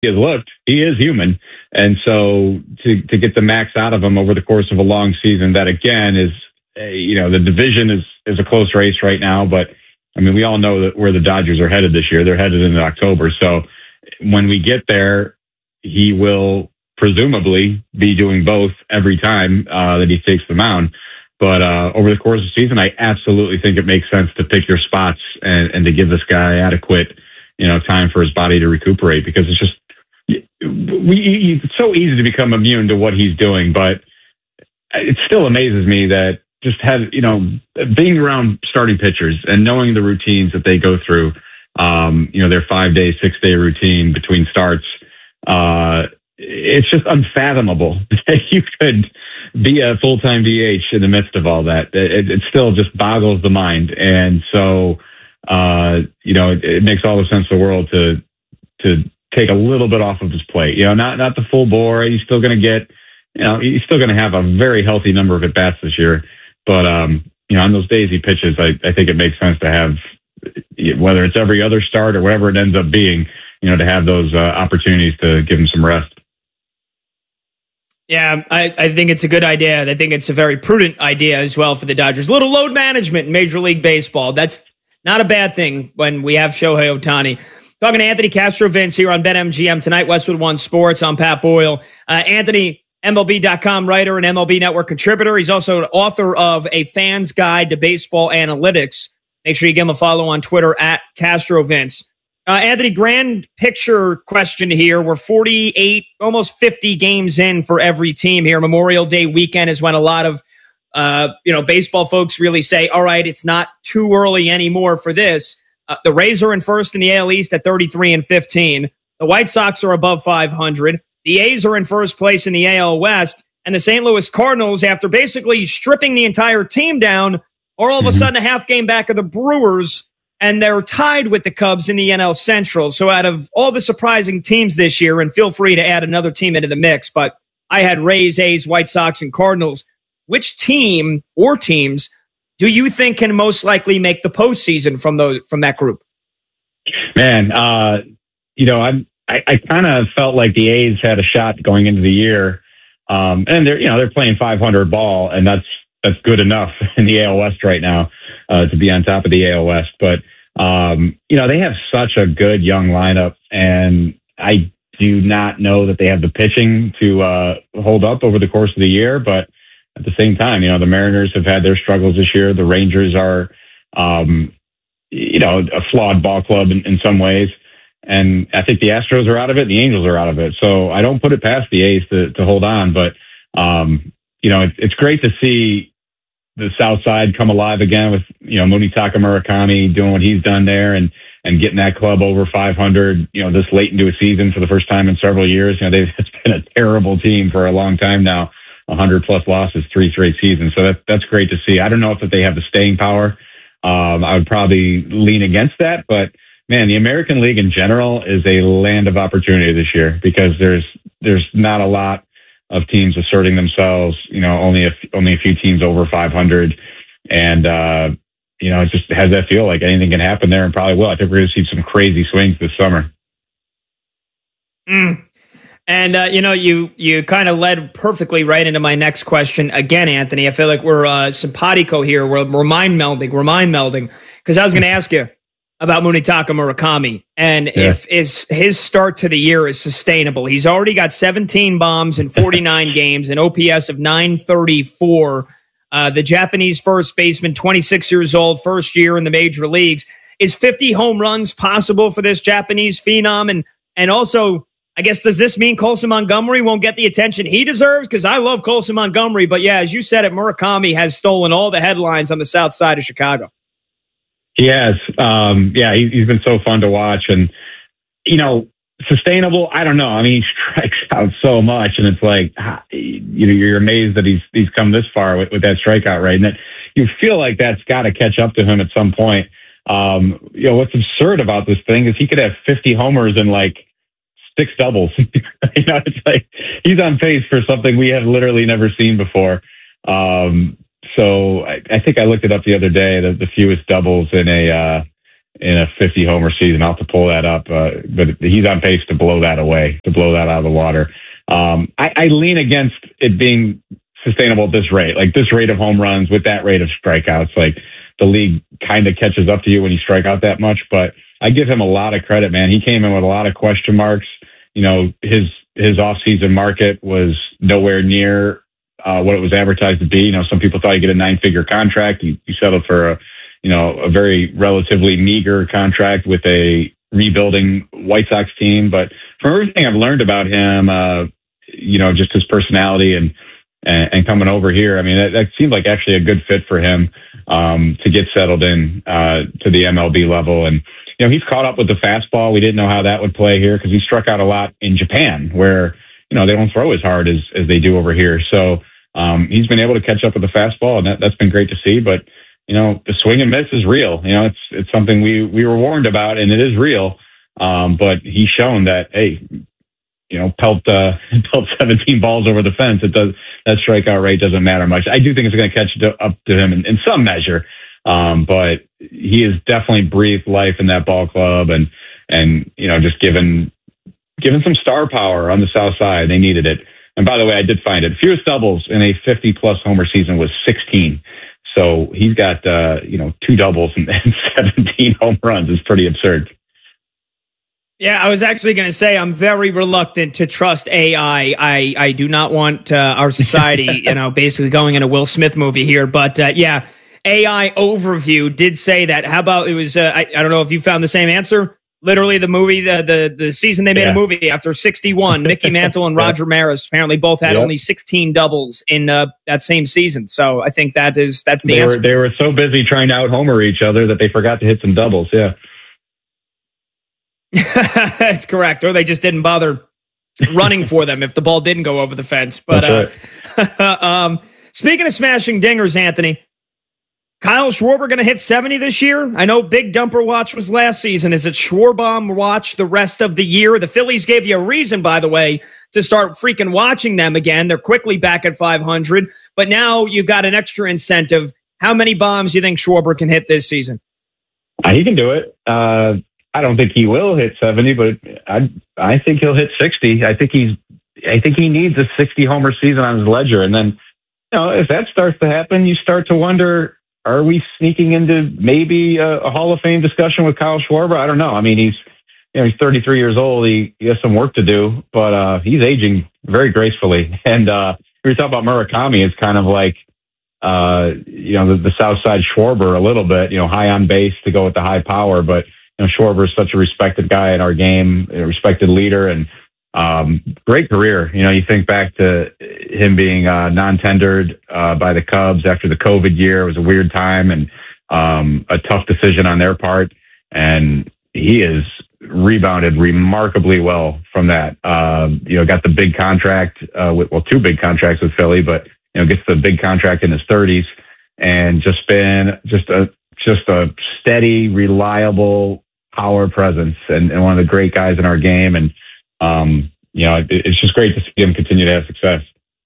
he has looked, he is human. And so to get the max out of him over the course of a long season, that again is, the division is a close race right now. But I mean, we all know that where the Dodgers are headed this year. They're headed into October. So when we get there, he will presumably be doing both every time that he takes the mound. But over the course of the season, I absolutely think it makes sense to pick your spots and to give this guy adequate, time for his body to recuperate, because it's just, it's so easy to become immune to what he's doing. But it still amazes me that just being around starting pitchers and knowing the routines that they go through, their 5-day, 6-day routine between starts, it's just unfathomable that you could be a full-time DH in the midst of all that. It still just boggles the mind. And so, it makes all the sense in the world to take a little bit off of his plate. Not the full bore. He's still going to get, he's still going to have a very healthy number of at-bats this year. But, on those days he pitches, I think it makes sense to have, whether it's every other start or whatever it ends up being, to have those opportunities to give him some rest. Yeah, I think it's a good idea. I think it's a very prudent idea as well for the Dodgers. A little load management in Major League Baseball. That's not a bad thing when we have Shohei Ohtani. Talking to Anthony Castrovince here on BetMGM tonight, Westwood One Sports. I'm Pat Boyle. Anthony, MLB.com writer and MLB Network contributor. He's also an author of A Fan's Guide to Baseball Analytics. Make sure you give him a follow on Twitter at Castrovince. Anthony, grand picture question here. We're 48, almost 50 games in for every team here. Memorial Day weekend is when a lot of baseball folks really say, all right, it's not too early anymore for this. The Rays are in first in the AL East at 33-15. The White Sox are above 500. The A's are in first place in the AL West. And the St. Louis Cardinals, after basically stripping the entire team down, are all of a sudden a half game back of the Brewers, and they're tied with the Cubs in the NL Central. So out of all the surprising teams this year, and feel free to add another team into the mix, but I had Rays, A's, White Sox, and Cardinals. Which team or teams do you think can most likely make the postseason from that group? Man, I kind of felt like the A's had a shot going into the year, and they're playing 500 ball, and that's good enough in the AL West right now to be on top of the AL West. But they have such a good young lineup, and I do not know that they have the pitching to hold up over the course of the year. But at the same time, the Mariners have had their struggles this year. The Rangers are, a flawed ball club in some ways. And I think the Astros are out of it. The Angels are out of it. So I don't put it past the A's to hold on. But, it's great to see the South Side come alive again with, Munetaka Murakami doing what he's done there and getting that club over 500, this late into a season for the first time in several years. It's been a terrible team for a long time now, 100 plus losses, 3 straight seasons. So that's great to see. I don't know if that they have the staying power. I would probably lean against that, but man, the American League in general is a land of opportunity this year because there's not a lot of teams asserting themselves. Only a few teams over 500, and it just has that feel like anything can happen there, and probably will. I think we're going to see some crazy swings this summer. And you kind of led perfectly right into my next question again, Anthony. I feel like we're simpatico here. We're mind melding because I was going to ask you about Munetaka Murakami and if his start to the year is sustainable. He's already got 17 bombs in 49 games, an OPS of 934. The Japanese first baseman, 26 years old, first year in the major leagues. Is 50 home runs possible for this Japanese phenom? And also, I guess, does this mean Colson Montgomery won't get the attention he deserves? Because I love Colson Montgomery, but yeah, as you said it, Murakami has stolen all the headlines on the south side of Chicago. He has. He's been so fun to watch. And, sustainable, I don't know. I mean, he strikes out so much, and it's like, you're amazed that he's come this far with that strikeout rate. And that you feel like that's got to catch up to him at some point. What's absurd about this thing is he could have 50 homers and like 6 doubles. It's like he's on pace for something we have literally never seen before. So I think I looked it up the other day, the fewest doubles in in a 50 homer season. I'll have to pull that up, but he's on pace to blow that away, to blow that out of the water. I lean against it being sustainable at this rate, like this rate of home runs with that rate of strikeouts. Like the league kind of catches up to you when you strike out that much, but I give him a lot of credit, man. He came in with a lot of question marks. You know, his offseason market was nowhere near what it was advertised to be. You know, some people thought he'd get a 9-figure contract. He settled for a very relatively meager contract with a rebuilding White Sox team. But from everything I've learned about him, just his personality and coming over here, I mean, that seemed like actually a good fit for him to get settled in to the MLB level. And, you know, he's caught up with the fastball. We didn't know how that would play here because he struck out a lot in Japan where, you know, they don't throw as hard as they do over here. So he's been able to catch up with the fastball, and that's been great to see. But, you know, the swing and miss is real. You know, it's something we were warned about, and it is real. But he's shown that, hey, you know, pelt 17 balls over the fence. That strikeout rate doesn't matter much. I do think it's going to catch up to him in some measure. But he has definitely breathed life in that ball club and, you know, just given some star power on the South Side. They needed it. And by the way, I did find it. Fewest doubles in a 50-plus homer season was 16. So he's got, 2 doubles and 17 home runs. It's pretty absurd. Yeah, I was actually going to say I'm very reluctant to trust AI. I do not want our society, basically going in a Will Smith movie here. But yeah, AI Overview did say that. How about it was, I don't know if you found the same answer. Literally the movie, the season they made a movie after 61, Mickey Mantle and Roger Maris apparently both had only 16 doubles in that same season. So I think that's the answer. They were so busy trying to out-homer each other that they forgot to hit some doubles. Yeah. That's correct. Or they just didn't bother running for them if the ball didn't go over the fence. But speaking of smashing dingers, Anthony, Kyle Schwarber going to hit 70 this year? I know Big Dumper Watch was last season. Is it Schwarbomb Watch the rest of the year? The Phillies gave you a reason, by the way, to start freaking watching them again. They're quickly back at 500, but now you've got an extra incentive. How many bombs do you think Schwarber can hit this season? He can do it. I don't think he will hit 70, but I think he'll hit 60. I think he needs a 60 homer season on his ledger. And then, if that starts to happen, you start to wonder, are we sneaking into maybe a Hall of Fame discussion with Kyle Schwarber? I don't know. I mean, he's 33 years old. He has some work to do, but he's aging very gracefully. And we were talking about Murakami. It's kind of like, the South Side Schwarber a little bit, high on base to go with the high power, but Schwarber is such a respected guy in our game, a respected leader, and great career. You think back to him being non-tendered by the Cubs after the COVID year. It was a weird time and a tough decision on their part. And he has rebounded remarkably well from that. Got the big contract, 2 big contracts with Philly, but, gets the big contract in his 30s and just been just a steady, reliable power presence and one of the great guys in our game. And, it's just great to see him continue to have success.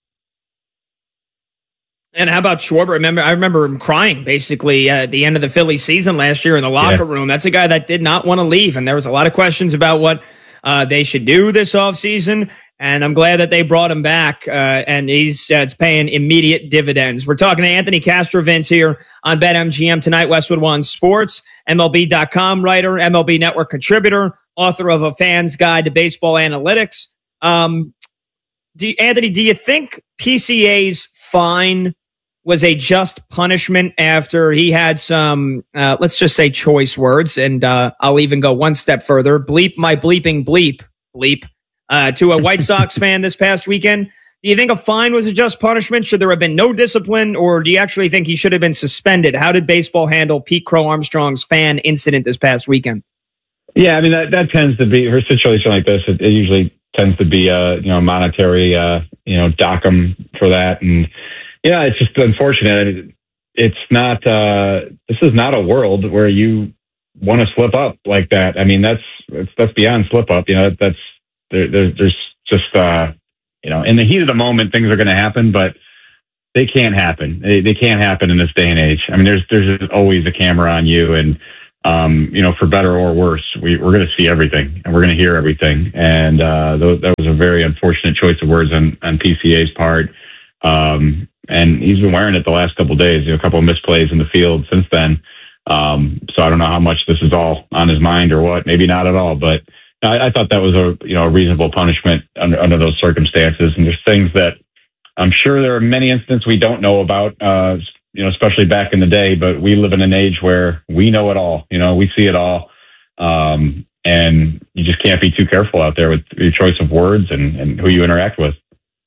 And how about Schwarber? I remember him crying basically at the end of the Philly season last year in the locker room. That's a guy that did not want to leave. And there was a lot of questions about what they should do this offseason. And I'm glad that they brought him back, and it's paying immediate dividends. We're talking to Anthony Castrovince here on BetMGM tonight, Westwood One Sports, MLB.com writer, MLB Network contributor, author of A Fan's Guide to Baseball Analytics. Anthony, do you think PCA's fine was a just punishment after he had some, let's just say, choice words? And I'll even go one step further. Bleep my bleeping bleep to a White Sox fan this past weekend. Do you think a fine was a just punishment? Should there have been no discipline, or do you actually think he should have been suspended? How did baseball handle Pete Crow Armstrong's fan incident this past weekend? Yeah, I mean, that tends to be, for a situation like this, it usually tends to be a monetary dock him for that. And yeah, it's just unfortunate. It's not this is not a world where you want to slip up like that. I mean, that's beyond slip up. There's just in the heat of the moment, things are going to happen, but they can't happen. They can't happen in this day and age. I mean, there's always a camera on you, and for better or worse, we're going to see everything and we're going to hear everything. And that was a very unfortunate choice of words on PCA's part. And he's been wearing it the last couple of days, a couple of misplays in the field since then. So I don't know how much this is all on his mind or what, maybe not at all, but I thought that was a reasonable punishment under those circumstances. And there's things that I'm sure there are many instances we don't know about, especially back in the day, but we live in an age where we know it all, we see it all. And you just can't be too careful out there with your choice of words and who you interact with.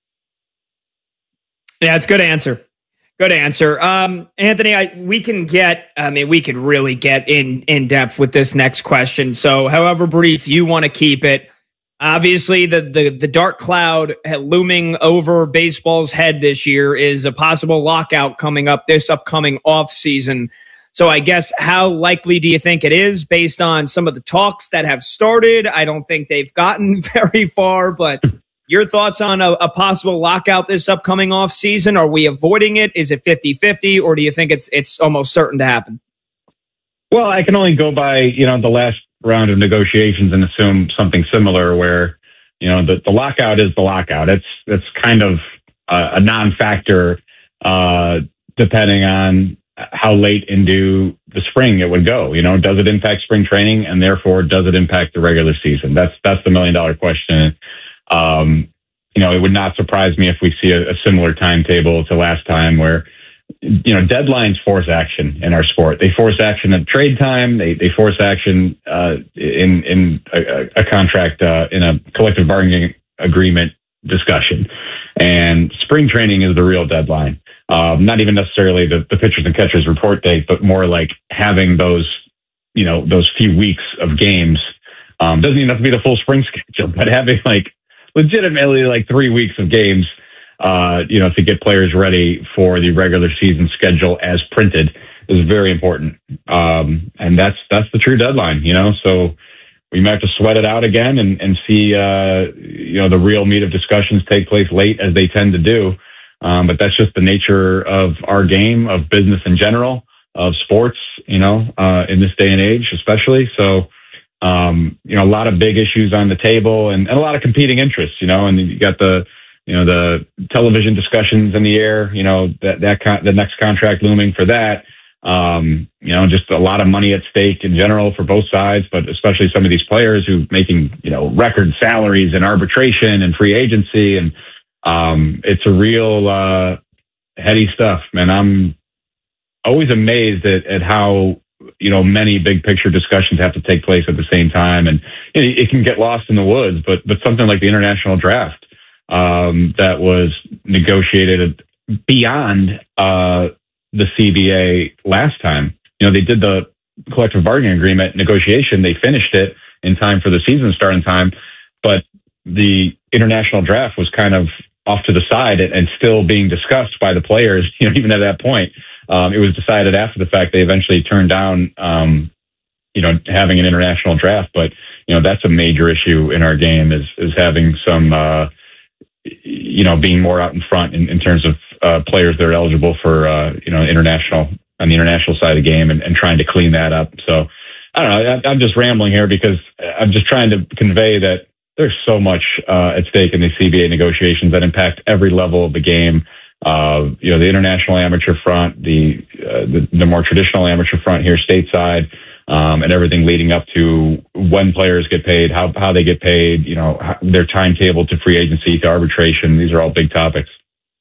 Yeah, it's a good answer. Good answer. Anthony, we could really get in depth with this next question. So however brief you want to keep it, obviously the dark cloud looming over baseball's head this year is a possible lockout coming up this upcoming off season. So I guess how likely do you think it is based on some of the talks that have started? I don't think they've gotten very far, but your thoughts on a possible lockout this upcoming off season? Are we avoiding it? Is it 50-50, or do you think it's almost certain to happen? Well, I can only go by, the last round of negotiations and assume something similar where, the lockout is the lockout. It's kind of a non-factor depending on how late into the spring it would go. Does it impact spring training, and therefore does it impact the regular season? That's the $1 million question. It would not surprise me if we see a similar timetable to last time where, deadlines force action in our sport. They force action at trade time. They force action in a contract, in a collective bargaining agreement discussion. And spring training is the real deadline. Not even necessarily the pitchers and catchers report date, but more like having those few weeks of games. Doesn't even have to be the full spring schedule, but having legitimately 3 weeks of games, to get players ready for the regular season schedule as printed is very important. And that's the true deadline, so we might have to sweat it out again and see, the real meat of discussions take place late as they tend to do. But that's just the nature of our game, of business in general, of sports, in this day and age, especially. So, a lot of big issues on the table and a lot of competing interests, and you got the television discussions in the air, the next contract looming for that, just a lot of money at stake in general for both sides, but especially some of these players who making, record salaries in arbitration and free agency. And, it's a real, heady stuff, man. I'm always amazed at how, many big picture discussions have to take place at the same time. And it can get lost in the woods, but something like the international draft, that was negotiated beyond, the CBA last time, they did the collective bargaining agreement negotiation. They finished it in time for the season starting time, but the international draft was kind of off to the side and still being discussed by the players, even at that point. It was decided after the fact. They eventually turned down, having an international draft. But, that's a major issue in our game is having some, being more out in front in terms of players that are eligible for, international on the international side of the game and trying to clean that up. So I don't know. I'm just rambling here because I'm just trying to convey that there's so much at stake in the CBA negotiations that impact every level of the game. The international amateur front, the more traditional amateur front here stateside, and everything leading up to when players get paid, how they get paid, their timetable to free agency, to arbitration. These are all big topics.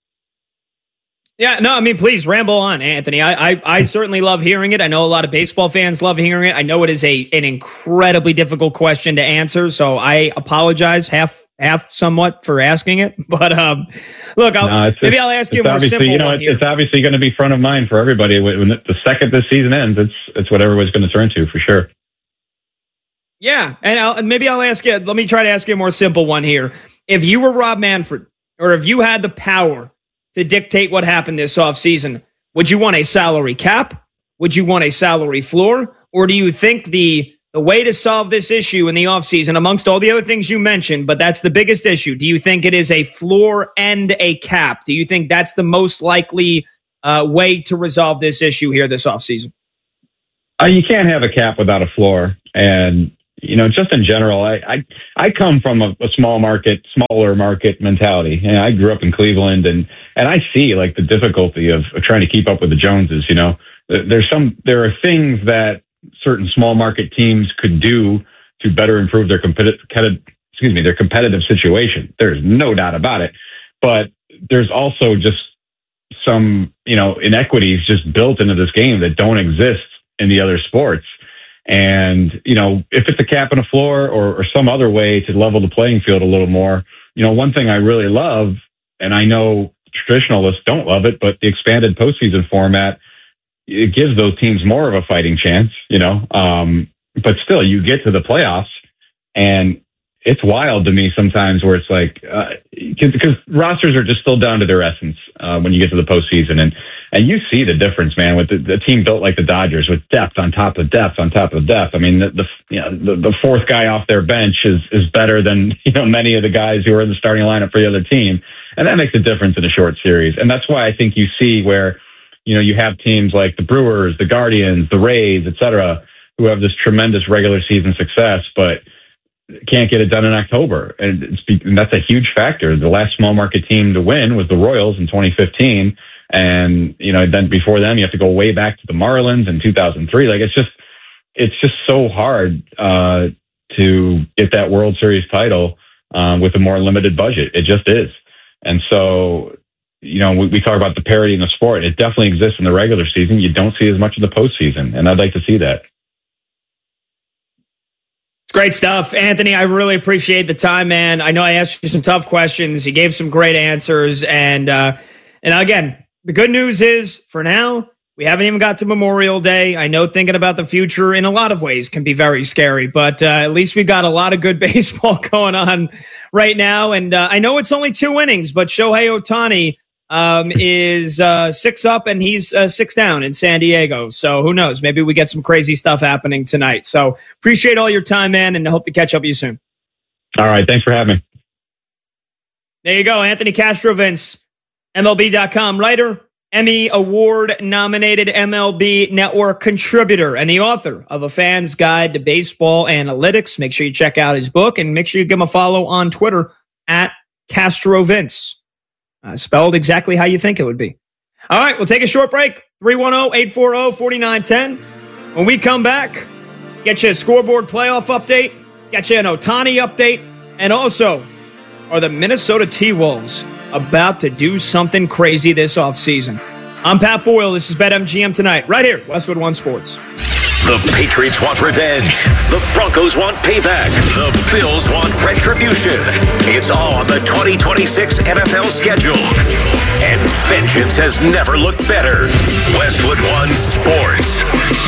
Yeah, no, please ramble on, Anthony. I certainly love hearing it. I know a lot of baseball fans love hearing it. I know it is an incredibly difficult question to answer, so I apologize half somewhat for asking it. But look, maybe I'll ask you a more simple one here. It's obviously going to be front of mind for everybody. When the second this season ends, it's what everyone's going to turn to for sure. Yeah, and maybe I'll ask you. Let me try to ask you a more simple one here. If you were Rob Manfred, or if you had the power to dictate what happened this offseason, would you want a salary cap? Would you want a salary floor? Or do you think the way to solve this issue in the offseason, amongst all the other things you mentioned, but that's the biggest issue, do you think it is a floor and a cap? Do you think that's the most likely way to resolve this issue here this offseason? You can't have a cap without a floor. And, just in general, I come from a smaller market mentality. And I grew up in Cleveland, and I see like the difficulty of trying to keep up with the Joneses. There are things that certain small market teams could do to better improve their competitive situation. There's no doubt about it. But there's also just some, inequities just built into this game that don't exist in the other sports. And, if it's a cap and a floor or some other way to level the playing field a little more, one thing I really love, and I know traditionalists don't love it, but the expanded postseason format, it gives those teams more of a fighting chance, but still you get to the playoffs, and it's wild to me sometimes where it's like, because rosters are just still down to their essence when you get to the postseason. And you see the difference, man, with the team built like the Dodgers with depth on top of depth on top of depth. I mean, the fourth guy off their bench is better than, many of the guys who are in the starting lineup for the other team. And that makes a difference in a short series. And that's why I think you see where, you have teams like the Brewers, the Guardians, the Rays, et cetera, who have this tremendous regular season success, but can't get it done in October. And that's a huge factor. The last small market team to win was the Royals in 2015. And, then before them, you have to go way back to the Marlins in 2003. Like, it's just so hard to get that World Series title with a more limited budget. It just is. And so, we talk about the parity in the sport. It definitely exists in the regular season. You don't see as much in the postseason. And I'd like to see that. Great stuff, Anthony. I really appreciate the time, man. I know I asked you some tough questions. You gave some great answers. And again, the good news is, for now, we haven't even got to Memorial Day. I know thinking about the future in a lot of ways can be very scary, but at least we've got a lot of good baseball going on right now. And I know it's only 2 innings, but Shohei Ohtani is 6 up and he's 6 down in San Diego. So who knows? Maybe we get some crazy stuff happening tonight. So appreciate all your time, man, and hope to catch up with you soon. All right. Thanks for having me. There you go. Anthony Castrovince, MLB.com writer, Emmy Award-nominated MLB Network contributor, and the author of A Fan's Guide to Baseball Analytics. Make sure you check out his book, and make sure you give him a follow on Twitter at Castrovince. Spelled exactly how you think it would be. All right, we'll take a short break. 310-840-4910. When we come back, get you a scoreboard playoff update, get you an Ohtani update, and also, are the Minnesota T-Wolves about to do something crazy this offseason? I'm Pat Boyle. This is BetMGM Tonight, right here, Westwood One Sports. The Patriots want revenge. The Broncos want payback. The Bills want retribution. It's all on the 2026 NFL schedule. And vengeance has never looked better. Westwood One Sports.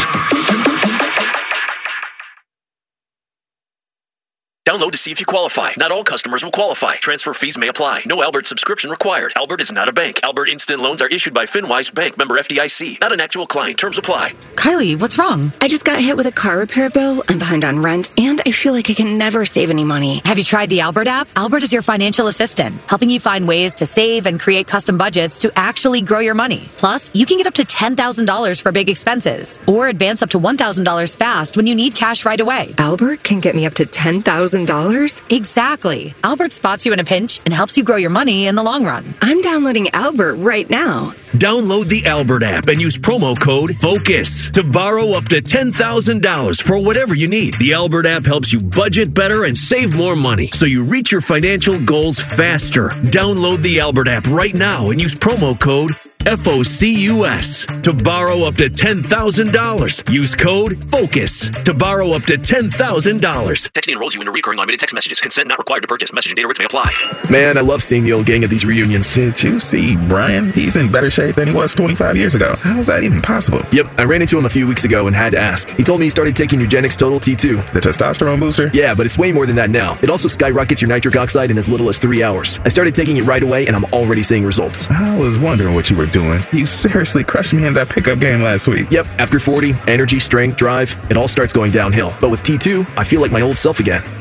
Download to see if you qualify. Not all customers will qualify. Transfer fees may apply. No Albert subscription required. Albert is not a bank. Albert Instant Loans are issued by FinWise Bank, member FDIC. Not an actual client. Terms apply. Kylie, what's wrong? I just got hit with a car repair bill. I'm behind on rent, and I feel like I can never save any money. Have you tried the Albert app? Albert is your financial assistant, helping you find ways to save and create custom budgets to actually grow your money. Plus, you can get up to $10,000 for big expenses, or advance up to $1,000 fast when you need cash right away. Albert can get me up to $10,000? Exactly. Albert spots you in a pinch and helps you grow your money in the long run. I'm downloading Albert right now. Download the Albert app and use promo code FOCUS to borrow up to $10,000 for whatever you need. The Albert app helps you budget better and save more money so you reach your financial goals faster. Download the Albert app right now and use promo code FOCUS to borrow up to $10,000. Use code FOCUS to borrow up to $10,000. Texting enrolls you in a recurring automated text messages. Consent not required to purchase. Message and data rates may apply. Man, I love seeing the old gang at these reunions. Did you see Brian? He's in better shape than he was 25 years ago. How is that even possible? Yep, I ran into him a few weeks ago and had to ask. He told me he started taking Nugenix Total T2. The testosterone booster? Yeah, but it's way more than that now. It also skyrockets your nitric oxide in as little as 3 hours. I started taking it right away and I'm already seeing results. I was wondering what you were doing. You seriously crushed me in that pickup game last week. Yep, after 40, energy, strength, drive, it all starts going downhill. But with T2, I feel like my old self again.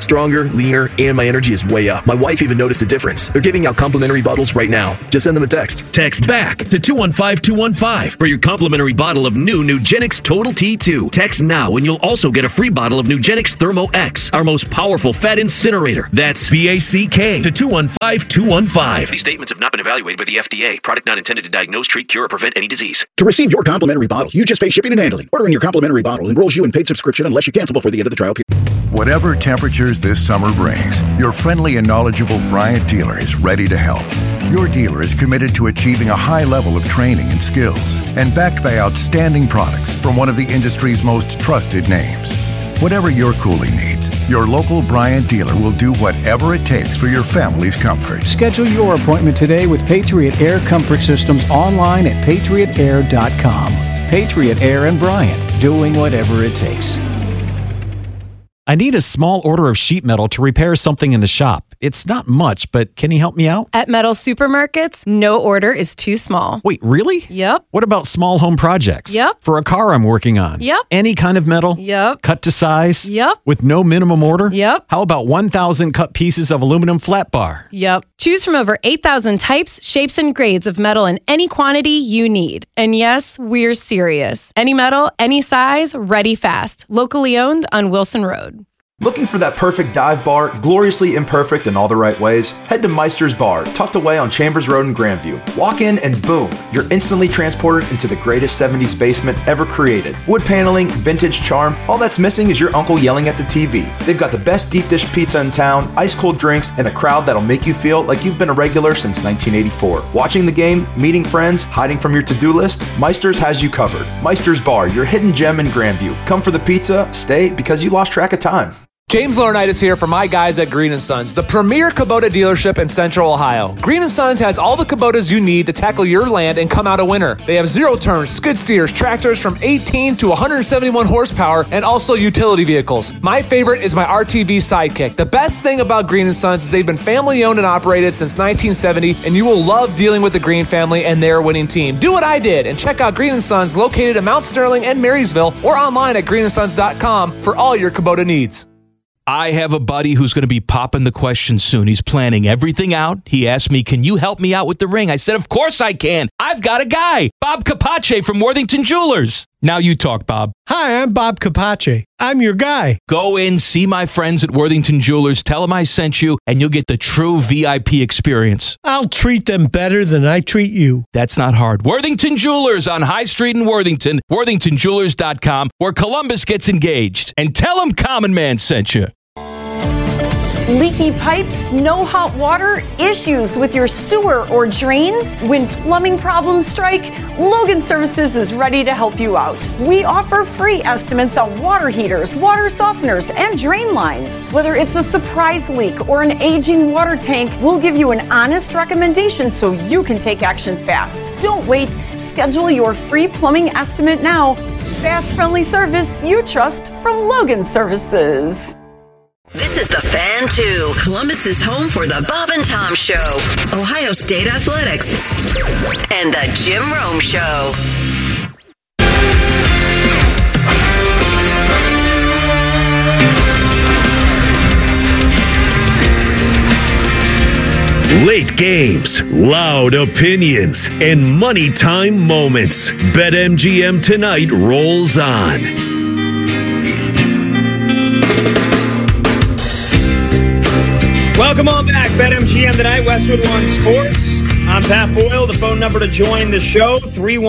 stronger, leaner, and my energy is way up. My wife even noticed a difference. They're giving out complimentary bottles right now. Just send them a text. Text BACK to 215215 for your complimentary bottle of new Nugenix Total T2. Text now and you'll also get a free bottle of Nugenix Thermo X, our most powerful fat incinerator. That's BACK to 215215. These statements have not been evaluated by the FDA. Product not intended to diagnose, treat, cure, or prevent any disease. To receive your complimentary bottle, you just pay shipping and handling. Ordering your complimentary bottle enrolls you in paid subscription unless you cancel before the end of the trial period. Whatever temperatures this summer brings, your friendly and knowledgeable Bryant dealer is ready to help. Your dealer is committed to achieving a high level of training and skills and backed by outstanding products from one of the industry's most trusted names. Whatever your cooling needs, your local Bryant dealer will do whatever it takes for your family's comfort. Schedule your appointment today with Patriot Air Comfort Systems online at patriotair.com. Patriot Air and Bryant, doing whatever it takes. I need a small order of sheet metal to repair something in the shop. It's not much, but can you help me out? At Metal Supermarkets, no order is too small. Wait, really? Yep. What about small home projects? Yep. For a car I'm working on? Yep. Any kind of metal? Yep. Cut to size? Yep. With no minimum order? Yep. How about 1,000 cut pieces of aluminum flat bar? Yep. Choose from over 8,000 types, shapes, and grades of metal in any quantity you need. And yes, we're serious. Any metal, any size, ready fast. Locally owned on Wilson Road. Looking for that perfect dive bar, gloriously imperfect in all the right ways? Head to Meister's Bar, tucked away on Chambers Road in Grandview. Walk in and boom, you're instantly transported into the greatest 70s basement ever created. Wood paneling, vintage charm, all that's missing is your uncle yelling at the TV. They've got the best deep dish pizza in town, ice cold drinks, and a crowd that'll make you feel like you've been a regular since 1984. Watching the game, meeting friends, hiding from your to-do list, Meister's has you covered. Meister's Bar, your hidden gem in Grandview. Come for the pizza, stay because you lost track of time. James Laurinaitis here for my guys at Green & Sons, the premier Kubota dealership in Central Ohio. Green & Sons has all the Kubotas you need to tackle your land and come out a winner. They have zero-turn, skid steers, tractors from 18 to 171 horsepower, and also utility vehicles. My favorite is my RTV Sidekick. The best thing about Green & Sons is they've been family-owned and operated since 1970, and you will love dealing with the Green family and their winning team. Do what I did and check out Green & Sons located in Mount Sterling and Marysville or online at greenandsons.com for all your Kubota needs. I have a buddy who's going to be popping the question soon. He's planning everything out. He asked me, can you help me out with the ring? I said, of course I can. I've got a guy, Bob Capace from Worthington Jewelers. Now you talk, Bob. Hi, I'm Bob Capace. I'm your guy. Go in, see my friends at Worthington Jewelers, tell them I sent you, and you'll get the true VIP experience. I'll treat them better than I treat you. That's not hard. Worthington Jewelers on High Street in Worthington, worthingtonjewelers.com, where Columbus gets engaged. And tell them Common Man sent you. Leaky pipes, no hot water, issues with your sewer or drains? When plumbing problems strike, Logan Services is ready to help you out. We offer free estimates on water heaters, water softeners, and drain lines. Whether it's a surprise leak or an aging water tank, we'll give you an honest recommendation so you can take action fast. Don't wait. Schedule your free plumbing estimate now. Fast, friendly service you trust from Logan Services. This is The Fan 2, Columbus's home for the Bob and Tom Show, Ohio State Athletics, and the Jim Rome Show. Late games, loud opinions, and money time moments. BetMGM tonight rolls on. Welcome on back. BetMGM tonight, Westwood One Sports. I'm Pat Boyle. The phone number to join the show,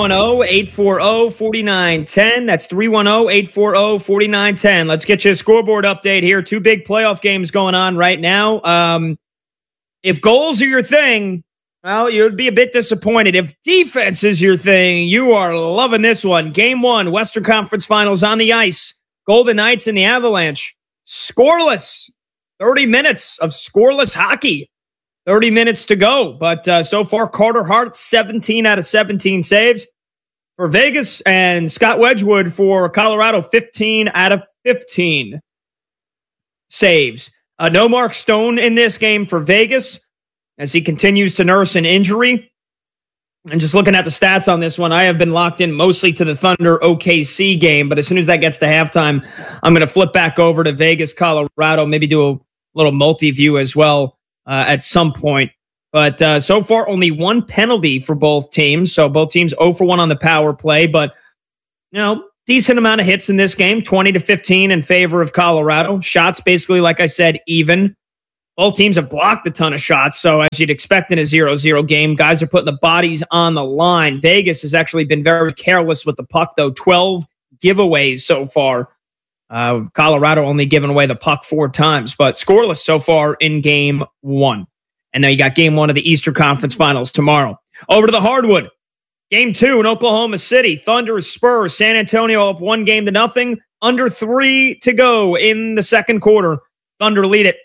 310-840-4910. That's 310-840-4910. Let's get you a scoreboard update here. Two big playoff games going on right now. If goals are your thing, well, you'd be a bit disappointed. If defense is your thing, you are loving this one. Game 1, Western Conference Finals on the ice. Golden Knights and the Avalanche. Scoreless. 30 minutes of scoreless hockey. 30 minutes to go. But so far, Carter Hart, 17 out of 17 saves for Vegas. And Scott Wedgwood for Colorado, 15 out of 15 saves. No Mark Stone in this game for Vegas as he continues to nurse an injury. And just looking at the stats on this one, I have been locked in mostly to the Thunder OKC game. But as soon as that gets to halftime, I'm going to flip back over to Vegas, Colorado, maybe do little multi-view as well at some point. But so far, only one penalty for both teams. So both teams 0 for 1 on the power play. But, decent amount of hits in this game, 20-15 in favor of Colorado. Shots basically, like I said, even. Both teams have blocked a ton of shots. So as you'd expect in a 0-0 game, guys are putting the bodies on the line. Vegas has actually been very careless with the puck, though. 12 giveaways so far. Colorado only given away the puck 4 times, but scoreless so far in game 1. And now you got game 1 of the Eastern Conference Finals tomorrow. Over to the hardwood. Game 2 in Oklahoma City. Thunder, Spurs, San Antonio up 1-0. Under 3 to go in the second quarter. Thunder lead it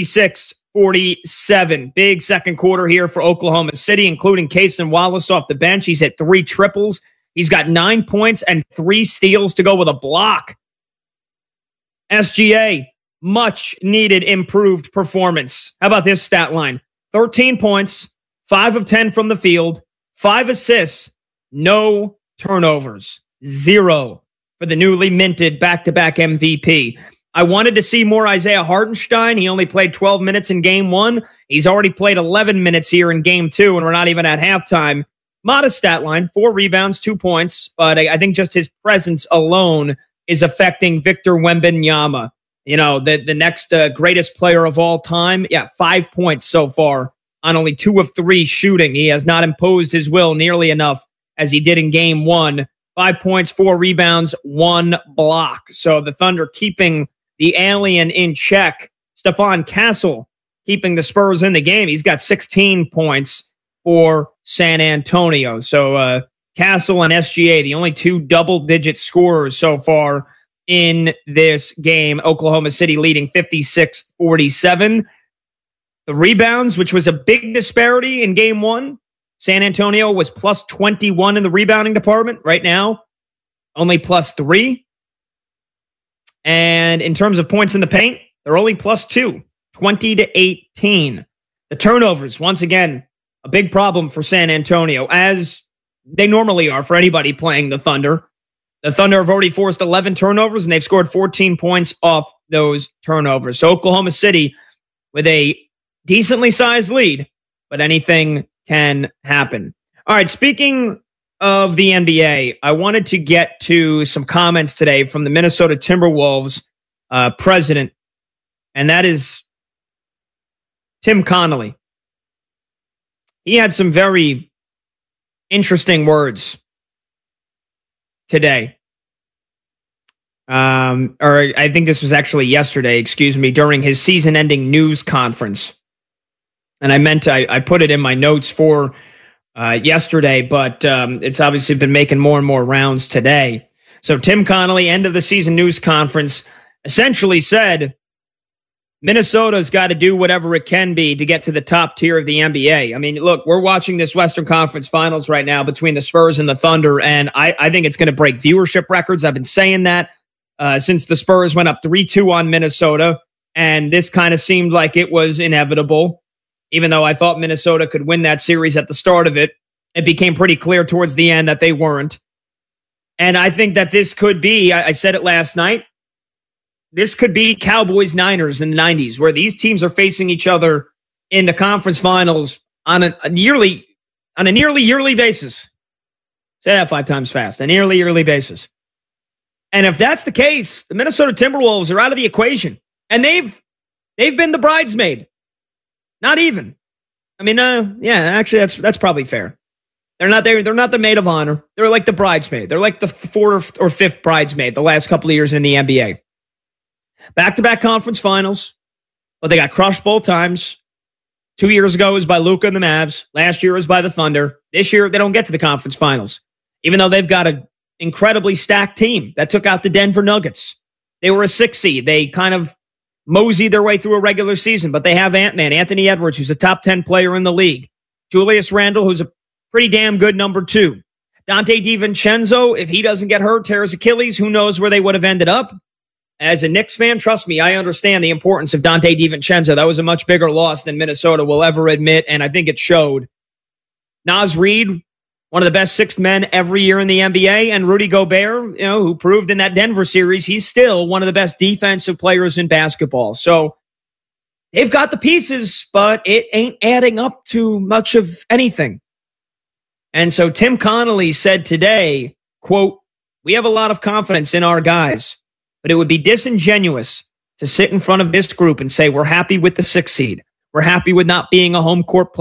56-47. Big second quarter here for Oklahoma City, including Cason Wallace off the bench. He's hit 3 triples. He's got 9 points and 3 steals to go with a block. SGA, much needed improved performance. How about this stat line? 13 points, 5 of 10 from the field, 5 assists, no turnovers. 0 for the newly minted back-to-back MVP. I wanted to see more Isaiah Hartenstein. He only played 12 minutes in game 1. He's already played 11 minutes here in game 2, and we're not even at halftime. Modest stat line, 4 rebounds, 2 points, but I think just his presence alone is affecting Victor Wembanyama. The next greatest player of all time. 5 points so far on only 2 of 3 shooting. He has not imposed his will nearly enough as he did in game 1. 5 points, 4 rebounds, 1 block. So the Thunder keeping the alien in check. Stephon Castle keeping the Spurs in the game. He's got 16 points for San Antonio. So Castle and SGA, the only 2 double-digit scorers so far in this game. Oklahoma City leading 56-47. The rebounds, which was a big disparity in game 1. San Antonio was plus 21 in the rebounding department. Right now, only plus 3. And in terms of points in the paint, they're only plus 2, 20-18. The turnovers, once again, a big problem for San Antonio, as they normally are for anybody playing the Thunder. The Thunder have already forced 11 turnovers, and they've scored 14 points off those turnovers. So Oklahoma City with a decently sized lead, but anything can happen. All right, speaking of the NBA, I wanted to get to some comments today from the Minnesota Timberwolves president, and that is Tim Connolly. He had some very interesting words today. Or I think this was actually yesterday, during his season-ending news conference. And I put it in my notes for yesterday, but it's obviously been making more and more rounds today. So Tim Connolly, end of the season news conference, essentially said, Minnesota's got to do whatever it can be to get to the top tier of the NBA. I mean, look, we're watching this Western Conference Finals right now between the Spurs and the Thunder, and I think it's going to break viewership records. I've been saying that since the Spurs went up 3-2 on Minnesota, and this kind of seemed like it was inevitable. Even though I thought Minnesota could win that series at the start of it, it became pretty clear towards the end that they weren't. And I think that this could be, I said it last night, this could be Cowboys-Niners in the 90s, where these teams are facing each other in the conference finals on a nearly yearly basis. Say that 5 times fast. A nearly yearly basis. And if that's the case, the Minnesota Timberwolves are out of the equation. And they've been the bridesmaid. Not even. I mean, actually, that's probably fair. They're not the maid of honor. They're like the bridesmaid. They're like the 4th or 5th bridesmaid the last couple of years in the NBA. Back-to-back conference finals, but they got crushed both times. 2 years ago was by Luka and the Mavs. Last year was by the Thunder. This year, they don't get to the conference finals, even though they've got an incredibly stacked team that took out the Denver Nuggets. They were a 6 seed. They kind of moseyed their way through a regular season, but they have Ant-Man, Anthony Edwards, who's a top 10 player in the league. Julius Randle, who's a pretty damn good number 2. Dante DiVincenzo, if he doesn't get hurt, tears Achilles, who knows where they would have ended up. As a Knicks fan, trust me, I understand the importance of Dante DiVincenzo. That was a much bigger loss than Minnesota will ever admit, and I think it showed. Naz Reid, one of the best 6th men every year in the NBA, and Rudy Gobert, who proved in that Denver series, he's still one of the best defensive players in basketball. So they've got the pieces, but it ain't adding up to much of anything. And so Tim Connolly said today, quote, "We have a lot of confidence in our guys, but it would be disingenuous to sit in front of this group and say we're happy with the 6th seed. We're happy with not being a home court